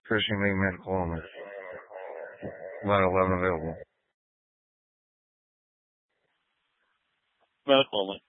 Fishing League medical only. Line 11 available. Medical only.